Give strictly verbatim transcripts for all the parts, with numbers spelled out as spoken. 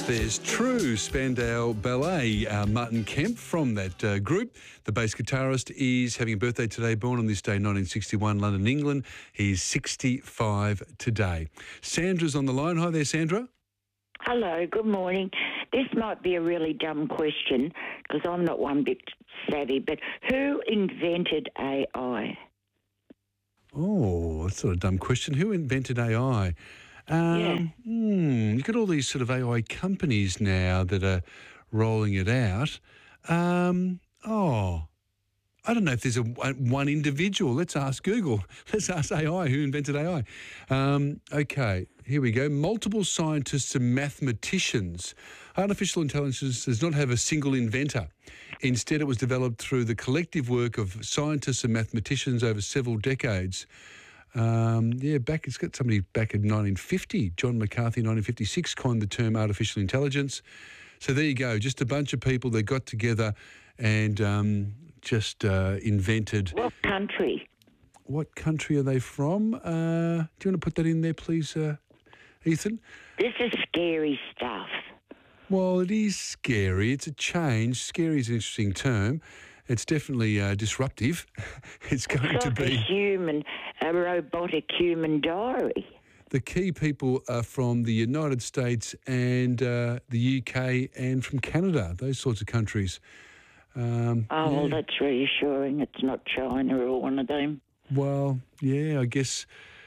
There's True, Spandau Ballet. Uh, Martin Kemp from that uh, group, the bass guitarist, is having a birthday today, born on this day, nineteen sixty-one, London, England. He's sixty-five today. Sandra's on the line. Hi there, Sandra. Hello, good morning. This might be a really dumb question because I'm not one bit savvy, but who invented A I? Oh, that's not a dumb question. Who invented A I? Um, Yeah. hmm, you've got all these sort of A I companies now that are rolling it out. Um, oh, I don't know if there's a one individual. Let's ask Google. Let's ask A I who invented A I. Um, okay, here we go. Multiple scientists and mathematicians. Artificial intelligence does not have a single inventor. Instead, it was developed through the collective work of scientists and mathematicians over several decades. Um, yeah, back it's got somebody back in nineteen fifty. John McCarthy, nineteen fifty-six, coined the term artificial intelligence. So there you go, just a bunch of people that got together and um, just uh, invented. What country? What country are they from? Uh, do you want to put that in there, please, uh, Ethan? This is scary stuff. Well, it is scary. It's a change. Scary is an interesting term. It's definitely uh, disruptive. It's going It's to like be. a human, a robotic human diary. The key people are from the United States and uh, the U K and from Canada, those sorts of countries. Um, Oh, yeah. well, that's reassuring. It's not China or one of them. Well, yeah, I guess.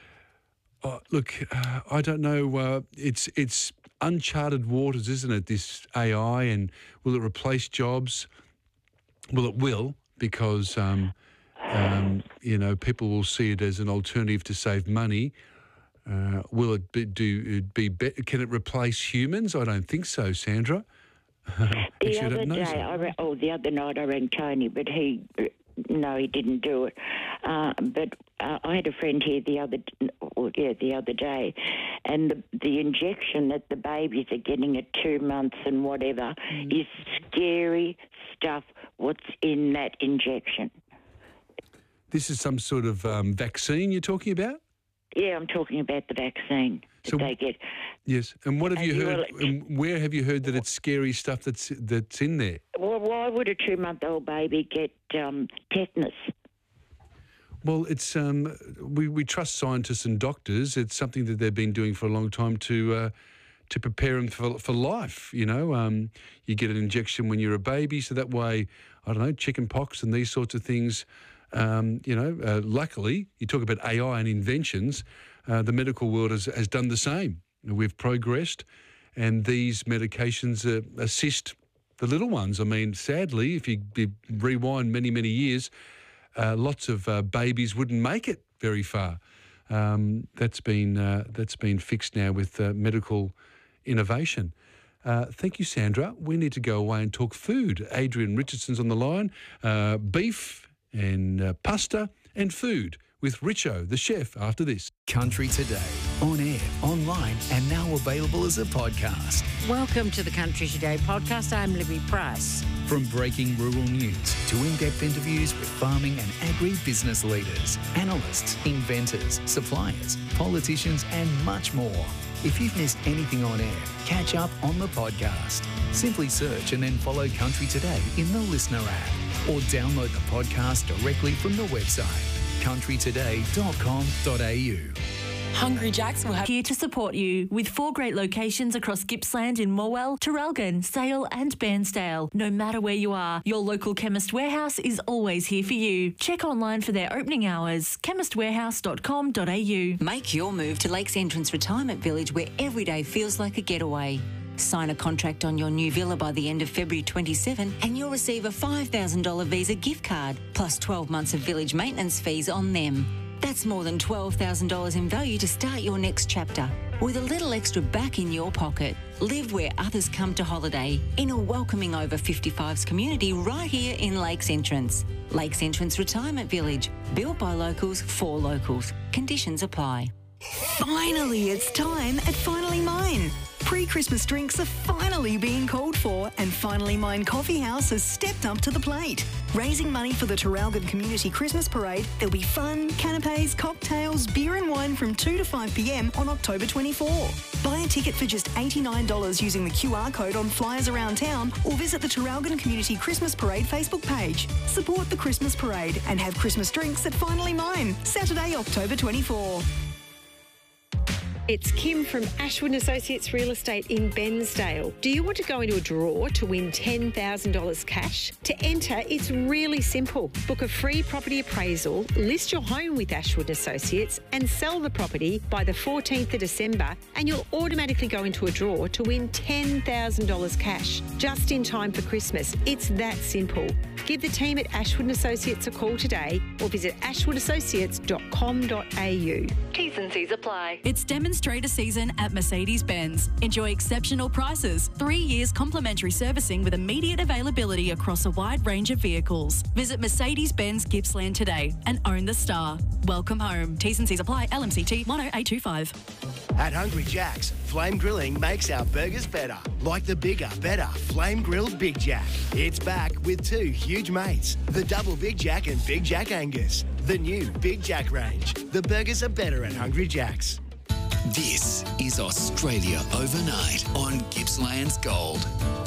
Uh, look, uh, I don't know. Uh, it's it's uncharted waters, isn't it? This A I, and will it replace jobs? Well, it will, because um, um, you know, people will see it as an alternative to save money. Uh, will it be, do it be, be? Can it replace humans? I don't think so, Sandra. The Actually, I other don't know, day, so. I ra- oh, the other night I rang Tony, but he, no, he didn't do it. Uh, but uh, I had a friend here the other, or yeah, the other day, and the, the injection that the babies are getting at two months and whatever Mm. is scary stuff. What's in that injection? This is some sort of um, vaccine you're talking about? Yeah, I'm talking about the vaccine that So- they get. Yes. And what have And you you heard? will- and where have you heard that it's scary stuff that's that's in there? Well, why would a two-month-old baby get um, tetanus? Well, it's um, we we trust scientists and doctors. It's something that they've been doing for a long time to uh, to prepare them for for life. You know, um, you get an injection when you're a baby, so that way, I don't know, chicken pox and these sorts of things. Um, you know, uh, luckily, you talk about A I and inventions. Uh, the medical world has, has done the same. We've progressed, and these medications uh, assist the little ones. I mean, sadly, if you, you rewind many, many years, uh, lots of uh, babies wouldn't make it very far. Um, that's been uh, that's been fixed now with uh, medical innovation. Uh, thank you, Sandra. We need to go away and talk food. Adrian Richardson's on the line. Uh, beef and uh, pasta and food with Richo, the chef, after this. Country Today, on air, online, and now available as a podcast. Welcome to the Country Today podcast. I'm Libby Price. From breaking rural news to in-depth interviews with farming and agri-business leaders, analysts, inventors, suppliers, politicians, and much more. If you've missed anything on air, catch up on the podcast. Simply search and then follow Country Today in the Listener app or download the podcast directly from the website country today dot com dot a u. Hungry Jacks will have Here to support you with four great locations across Gippsland in Morwell, Traralgon, Sale and Bairnsdale. No matter where you are, your local Chemist Warehouse is always here for you. Check online for their opening hours, chemist warehouse dot com dot a u. Make your move to Lakes Entrance Retirement Village, where every day feels like a getaway. Sign a contract on your new villa by the end of February twenty-seventh and you'll receive a five thousand dollars Visa gift card plus twelve months of village maintenance fees on them. That's more than twelve thousand dollars in value to start your next chapter. With a little extra back in your pocket, live where others come to holiday in a welcoming over fifty-fives community right here in Lakes Entrance. Lakes Entrance Retirement Village, built by locals for locals. Conditions apply. Finally, it's time at Finally Mine. Pre-Christmas drinks are finally being called for, and Finally Mine Coffee House has stepped up to the plate. Raising money for the Traralgon Community Christmas Parade, there'll be fun, canapes, cocktails, beer and wine from two to five p m on October twenty-fourth. Buy a ticket for just eighty-nine dollars using the Q R code on flyers around town, or visit the Traralgon Community Christmas Parade Facebook page. Support the Christmas Parade and have Christmas drinks at Finally Mine, Saturday, October twenty-fourth. It's Kim from Ashwood and Associates Real Estate in Bensdale. Do you want to go into a draw to win ten thousand dollars cash? To enter, it's really simple. Book a free property appraisal, list your home with Ashwood and Associates and sell the property by the fourteenth of December, and you'll automatically go into a draw to win ten thousand dollars cash just in time for Christmas. It's that simple. Give the team at Ashwood and Associates a call today or visit ashwood associates dot com dot a u. T's and C's apply. It's demonstrator season at Mercedes-Benz. Enjoy exceptional prices, three years complimentary servicing with immediate availability across a wide range of vehicles. Visit Mercedes-Benz Gippsland today and own the star. Welcome home. T's and C's apply. L M C T one oh eight two five. At Hungry Jack's, Flame Grilling makes our burgers better. Like the bigger, better Flame Grilled Big Jack. It's back with two huge mates, the Double Big Jack and Big Jack Angus. The new Big Jack range. The burgers are better at Hungry Jack's. This is Australia Overnight on Gippsland's Gold.